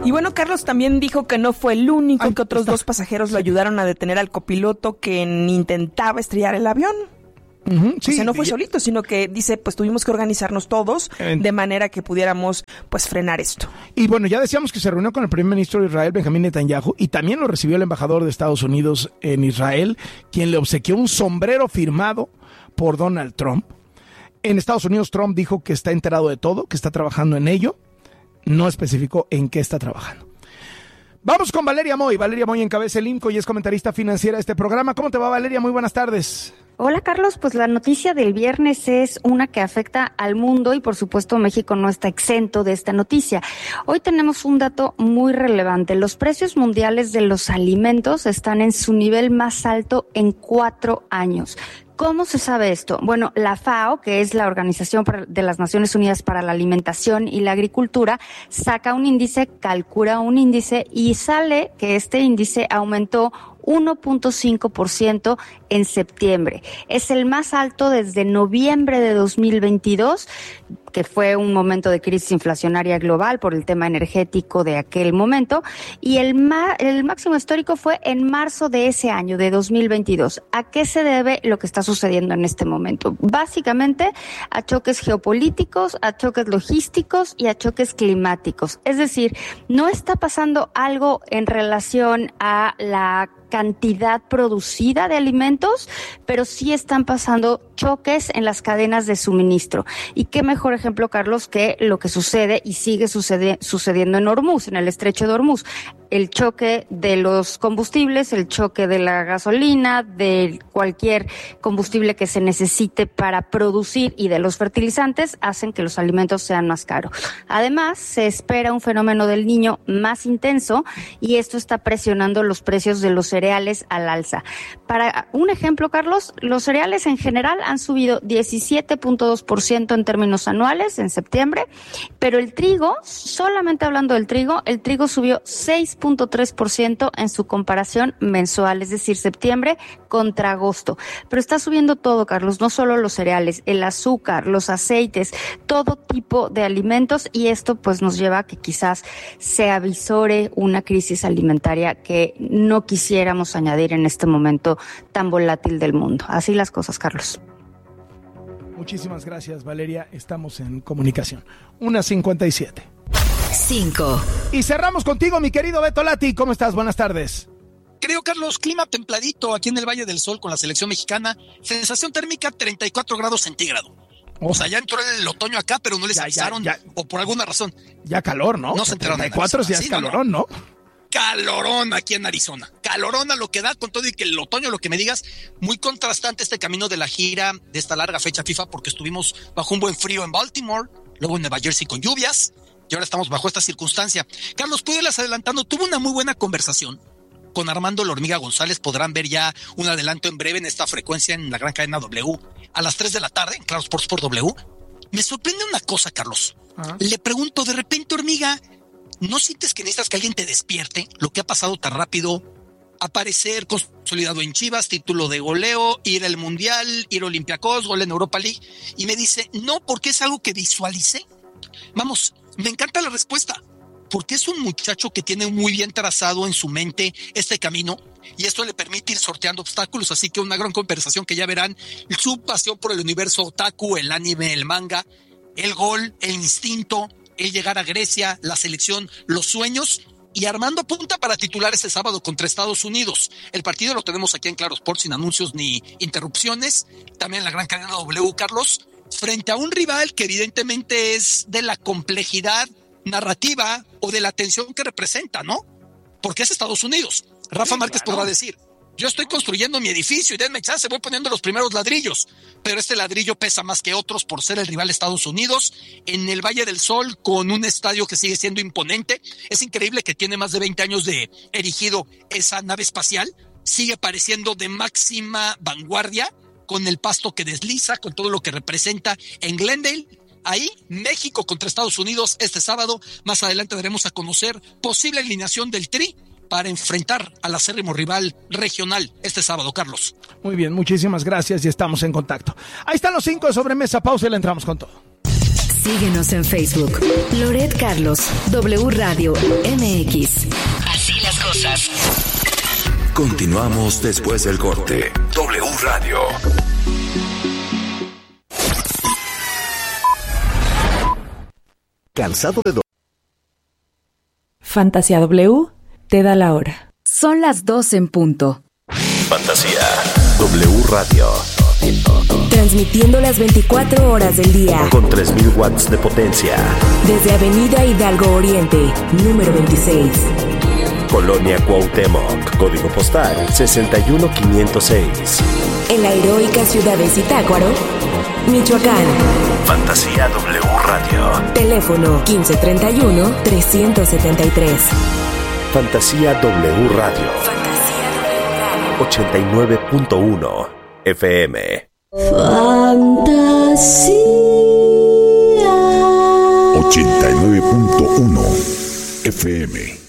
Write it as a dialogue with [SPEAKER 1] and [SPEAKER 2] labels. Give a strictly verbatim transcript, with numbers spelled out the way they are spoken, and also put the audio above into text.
[SPEAKER 1] Y bueno, Carlos también dijo que no fue el único,
[SPEAKER 2] Ay,
[SPEAKER 1] que otros
[SPEAKER 2] está.
[SPEAKER 1] dos pasajeros lo ayudaron a detener al copiloto que intentaba estrellar el avión.
[SPEAKER 2] Uh-huh, sí,
[SPEAKER 1] o sea, no fue
[SPEAKER 2] y-
[SPEAKER 1] solito, sino que dice, pues tuvimos que organizarnos todos
[SPEAKER 2] En-
[SPEAKER 1] de manera que pudiéramos, pues, frenar esto.
[SPEAKER 2] Y bueno, ya decíamos que se reunió con el primer ministro de Israel, Benjamín Netanyahu, y también lo recibió el embajador de Estados Unidos en Israel, quien le obsequió un sombrero firmado por Donald Trump. En Estados Unidos, Trump dijo que está enterado de todo, que está trabajando en ello. No especificó en qué está trabajando. Vamos con Valeria Moy. Valeria Moy encabeza el INCO y es comentarista financiera de este programa. ¿Cómo te va, Valeria? Muy buenas tardes.
[SPEAKER 3] Hola Carlos, pues la noticia del viernes es una que afecta al mundo y por supuesto México no está exento de esta noticia. Hoy tenemos un dato muy relevante. Los precios mundiales de los alimentos están en su nivel más alto en cuatro años. ¿Cómo se sabe esto? Bueno, la FAO, que es la Organización de las Naciones Unidas para la Alimentación y la Agricultura, saca un índice, calcula un índice y sale que este índice aumentó uno punto cinco por ciento en septiembre. Es el más alto desde noviembre de dos mil veintidós, que fue un momento de crisis inflacionaria global por el tema energético de aquel momento, y el, ma- el máximo histórico fue en marzo de ese año, de dos mil veintidós. ¿A qué se debe lo que está sucediendo en este momento? Básicamente a choques geopolíticos, a choques logísticos y a choques climáticos. Es decir, no está pasando algo en relación a la cantidad producida de alimentos, pero sí están pasando choques en las cadenas de suministro. Y qué mejor ejemplo, Carlos, que lo que sucede y sigue sucede, sucediendo en Hormuz, en el estrecho de Hormuz. El choque de los combustibles, el choque de la gasolina, de cualquier combustible que se necesite para producir y de los fertilizantes hacen que los alimentos sean más caros. Además, se espera un fenómeno del Niño más intenso y esto está presionando los precios de los cereales al alza. Para un ejemplo, Carlos, los cereales en general han subido diecisiete punto dos por ciento en términos anuales en septiembre, pero el trigo, solamente hablando del trigo, el trigo subió seis punto tres por ciento en su comparación mensual, es decir, septiembre contra agosto. Pero está subiendo todo, Carlos, no solo los cereales, el azúcar, los aceites, todo tipo de alimentos, y esto pues nos lleva a que quizás se avisore una crisis alimentaria que no quisiéramos añadir en este momento tan volátil del mundo. Así las cosas, Carlos.
[SPEAKER 2] Muchísimas gracias, Valeria. Estamos en comunicación. una cincuenta y siete.
[SPEAKER 4] cinco.
[SPEAKER 2] Y cerramos contigo, mi querido Beto Lati. ¿Cómo estás? Buenas tardes.
[SPEAKER 5] Querido Carlos, clima templadito aquí en el Valle del Sol con la selección mexicana. Sensación térmica treinta y cuatro grados centígrados. O sea, ya entró el otoño acá, pero no les
[SPEAKER 2] Ya, ya,
[SPEAKER 5] avisaron,
[SPEAKER 2] ya.
[SPEAKER 5] o por alguna razón.
[SPEAKER 2] Ya calor, ¿no?
[SPEAKER 5] No se enteraron
[SPEAKER 2] treinta y cuatro
[SPEAKER 5] de nada.
[SPEAKER 2] ya es
[SPEAKER 5] Sí, no,
[SPEAKER 2] calorón, ¿no?
[SPEAKER 5] Calorón aquí en Arizona. Calorón a lo que da, con todo y que el otoño, lo que me digas, muy contrastante este camino de la gira de esta larga fecha FIFA, porque estuvimos bajo un buen frío en Baltimore, luego en Nueva Jersey con lluvias, y ahora estamos bajo esta circunstancia. Carlos, puedo irles adelantando, tuve una muy buena conversación con Armando La Hormiga González. Podrán ver ya un adelanto en breve en esta frecuencia en la gran cadena W a las tres de la tarde en Claro Sports por W. Me sorprende una cosa, Carlos.
[SPEAKER 2] Ajá.
[SPEAKER 5] Le pregunto, de repente, Hormiga, ¿no sientes que necesitas que alguien te despierte? Lo que ha pasado tan rápido, aparecer consolidado en Chivas, título de goleo, ir al Mundial, ir a Olympiacos, gol en Europa League. Y me dice, no, porque es algo que visualicé. Vamos, me encanta la respuesta, porque es un muchacho que tiene muy bien trazado en su mente este camino y esto le permite ir sorteando obstáculos. Así que una gran conversación que ya verán, su pasión por el universo otaku, el anime, el manga, el gol, el instinto, el llegar a Grecia, la selección, los sueños. Y Armando apunta para titular este sábado contra Estados Unidos. El partido lo tenemos aquí en Claro Sports sin anuncios ni interrupciones. También la gran cadena W, Carlos, frente a un rival que evidentemente es de la complejidad narrativa o de la tensión que representa, ¿no? Porque es Estados Unidos. Rafa
[SPEAKER 2] Sí,
[SPEAKER 5] Márquez
[SPEAKER 2] claro.
[SPEAKER 5] podrá decir, yo estoy construyendo mi edificio y denme chance, voy poniendo los primeros ladrillos, pero este ladrillo pesa más que otros por ser el rival de Estados Unidos en el Valle del Sol, con un estadio que sigue siendo imponente. Es increíble que tiene más de veinte años de erigido esa nave espacial, sigue pareciendo de máxima vanguardia, con el pasto que desliza, con todo lo que representa en Glendale. Ahí, México contra Estados Unidos este sábado. Más adelante daremos a conocer posible alineación del Tri para enfrentar al acérrimo rival regional este sábado, Carlos.
[SPEAKER 2] Muy bien, muchísimas gracias y estamos en contacto. Ahí están los cinco de sobremesa. Pausa y le entramos con todo.
[SPEAKER 4] Síguenos en Facebook. Loret Carlos, W Radio M X. Así las cosas.
[SPEAKER 6] Continuamos después del corte. W Radio.
[SPEAKER 7] Cansado de...
[SPEAKER 8] Fantasía W te da la hora.
[SPEAKER 4] Son las dos en punto.
[SPEAKER 7] Fantasía W Radio.
[SPEAKER 8] Transmitiendo las veinticuatro horas del día.
[SPEAKER 7] Con tres mil watts de potencia.
[SPEAKER 8] Desde Avenida Hidalgo Oriente, número veintiséis.
[SPEAKER 7] Colonia Cuauhtémoc. Código postal sesenta y uno quinientos seis.
[SPEAKER 8] En la heroica ciudad de Zitácuaro, Michoacán.
[SPEAKER 7] Fantasía W Radio.
[SPEAKER 8] Teléfono quince treinta y uno, trescientos setenta y tres.
[SPEAKER 7] Fantasía W Radio.
[SPEAKER 8] Fantasía W Radio.
[SPEAKER 7] ochenta y nueve punto uno F M.
[SPEAKER 8] Fantasía.
[SPEAKER 6] ochenta y nueve punto uno F M.